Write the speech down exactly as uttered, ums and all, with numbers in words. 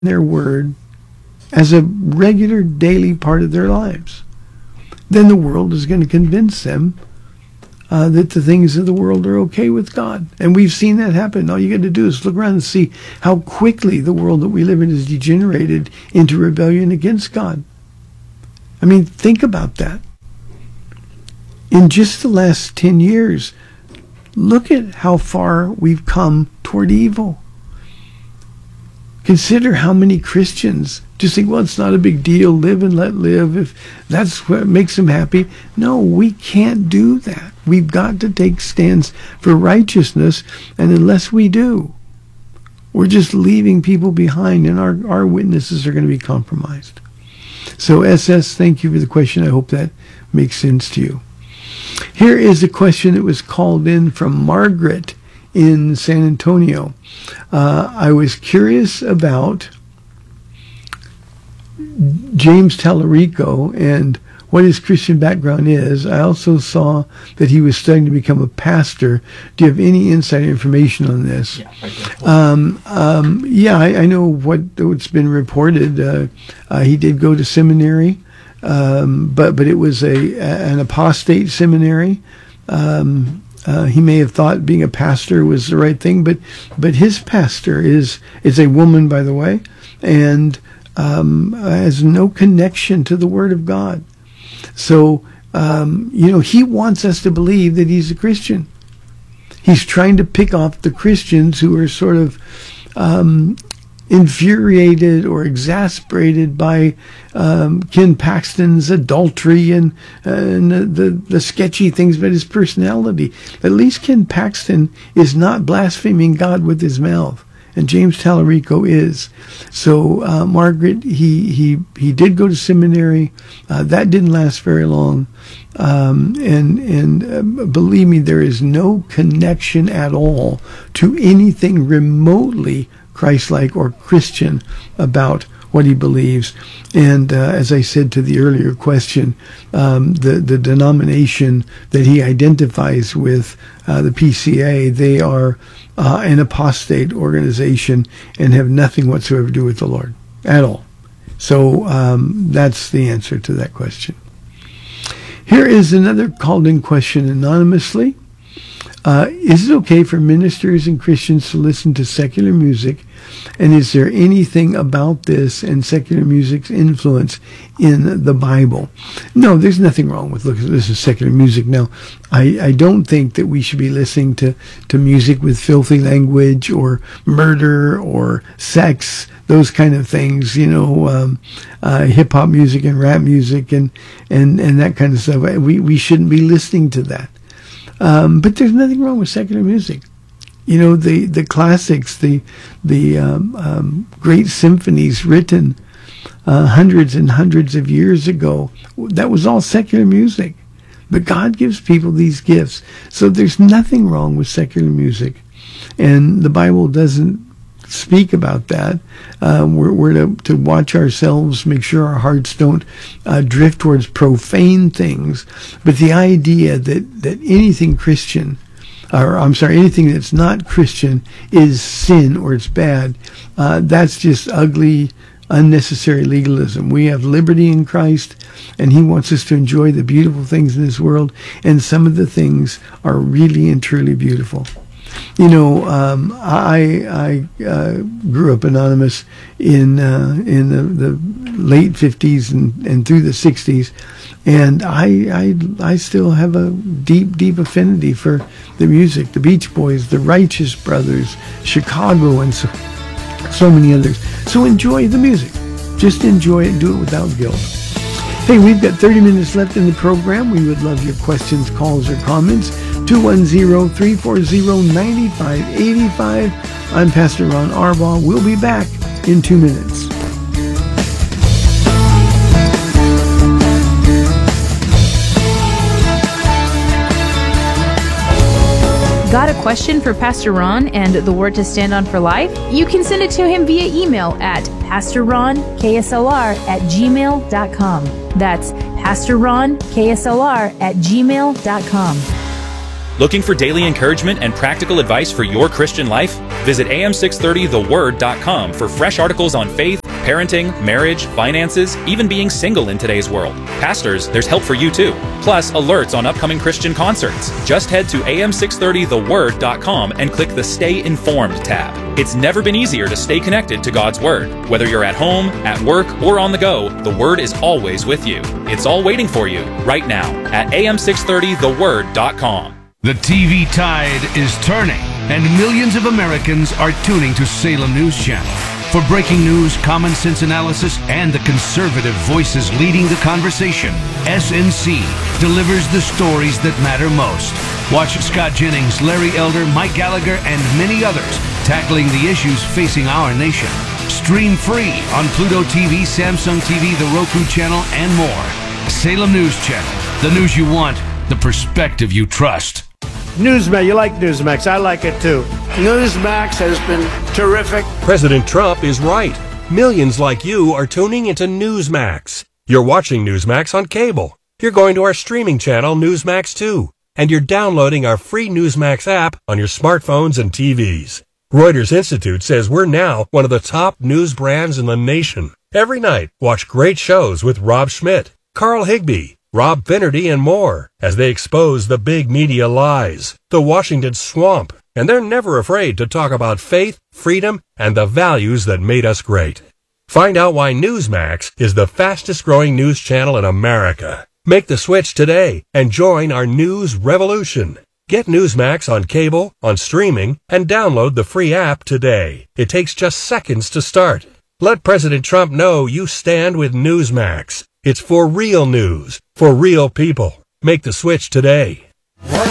their word as a regular daily part of their lives, then the world is going to convince them uh, that the things of the world are okay with God. And we've seen that happen. All you got to do is look around and see how quickly the world that we live in has degenerated into rebellion against God. I mean, think about that. In just the last ten years, look at how far we've come toward evil. Consider how many Christians just think, well, it's not a big deal, live and let live, if that's what makes them happy. No, we can't do that. We've got to take stands for righteousness, and unless we do, we're just leaving people behind, and our, our witnesses are going to be compromised. So, S S, thank you for the question. I hope that makes sense to you. Here is a question that was called in from Margaret in San Antonio. Uh, I was curious about James Tallarico and what his Christian background is. I also saw that he was studying to become a pastor. Do you have any insider information on this? Yeah, right um, um, yeah I, I know what, what's been reported. Uh, uh, he did go to seminary, um, but but it was a an apostate seminary. Um, Uh, he may have thought being a pastor was the right thing, but but his pastor is is a woman, by the way, and um, has no connection to the Word of God. So, um, you know, he wants us to believe that he's a Christian. He's trying to pick off the Christians who are sort of um, infuriated or exasperated by um, Ken Paxton's adultery and, uh, and the, the, the sketchy things about his personality. At least Ken Paxton is not blaspheming God with his mouth, and James Tallarico is. So uh, Margaret, he he he did go to seminary. Uh, that didn't last very long, um, and and uh, believe me, there is no connection at all to anything remotely Christ-like or Christian about what he believes. And uh, as I said to the earlier question, um, the, the denomination that he identifies with, uh, the P C A, they are uh, an apostate organization and have nothing whatsoever to do with the Lord at all. So um, that's the answer to that question. Here is another called-in question anonymously. Uh, is it okay for ministers and Christians to listen to secular music? And is there anything about this and secular music's influence in the Bible? No, there's nothing wrong with listening to secular music. Now, I, I don't think that we should be listening to, to music with filthy language or murder or sex, those kind of things, you know, um, uh, hip-hop music and rap music and, and, and that kind of stuff. We, we shouldn't be listening to that. Um, but there's nothing wrong with secular music. You know, the, the classics, the the um, um, great symphonies written uh, hundreds and hundreds of years ago, that was all secular music. But God gives people these gifts. So there's nothing wrong with secular music. And the Bible doesn't speak about that. Um, we're, we're to, to watch ourselves, make sure our hearts don't uh, drift towards profane things. But the idea that, that anything Christian, or I'm sorry, anything that's not Christian is sin or it's bad, uh, that's just ugly, unnecessary legalism. We have liberty in Christ, and he wants us to enjoy the beautiful things in this world, and some of the things are really and truly beautiful. You know, um, I I uh, grew up anonymous in uh, in the, the late fifties and, and through the sixties, and I, I I still have a deep deep affinity for the music, the Beach Boys, the Righteous Brothers, Chicago, and so so many others. So enjoy the music, just enjoy it, do it without guilt. Hey, we've got thirty minutes left in the program. We would love your questions, calls, or comments. two one zero, three four zero, nine five eight five. I'm Pastor Ron Arbaugh. We'll be back in two minutes. Got a question for Pastor Ron and the Word to Stand On for Life? You can send it to him via email at pastorronksslr at gmail dot com. That's pastorronksslr at gmail dot com. Looking for daily encouragement and practical advice for your Christian life? Visit A M six thirty the word dot com for fresh articles on faith, parenting, marriage, finances, even being single in today's world. Pastors, there's help for you too. Plus, alerts on upcoming Christian concerts. Just head to A M six thirty the word dot com and click the Stay Informed tab. It's never been easier to stay connected to God's Word. Whether you're at home, at work, or on the go, the Word is always with you. It's all waiting for you right now at A M six thirty the word dot com. The T V tide is turning, and millions of Americans are tuning to Salem News Channel. For breaking news, common sense analysis, and the conservative voices leading the conversation, S N C delivers the stories that matter most. Watch Scott Jennings, Larry Elder, Mike Gallagher, and many others tackling the issues facing our nation. Stream free on Pluto T V, Samsung T V, the Roku channel, and more. Salem News Channel, the news you want, the perspective you trust. Newsmax, you like Newsmax. I like it too. Newsmax has been terrific. President Trump is right. Millions like you are tuning into Newsmax. You're watching Newsmax on cable. You're going to our streaming channel, Newsmax two. And you're downloading our free Newsmax app on your smartphones and T Vs. Reuters Institute says we're now one of the top news brands in the nation. Every night, watch great shows with Rob Schmidt, Carl Higbee, Rob Finnerty, and more as they expose the big media lies, the Washington swamp, and they're never afraid to talk about faith, freedom, and the values that made us great. Find out why Newsmax is the fastest growing news channel in America. Make the switch today and join our news revolution. Get Newsmax on cable, on streaming, and download the free app today. It takes just seconds to start. Let President Trump know you stand with Newsmax. It's for real news, for real people. Make the switch today. What